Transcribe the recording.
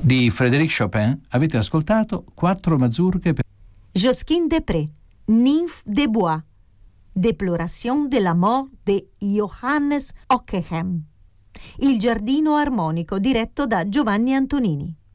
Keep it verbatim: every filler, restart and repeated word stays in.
Di Frédéric Chopin avete ascoltato quattro mazurche per Josquin des-Prés, Nymphe des Bois, Déploration de la mort de Johannes Ockeghem, Il giardino armonico diretto da Giovanni Antonini.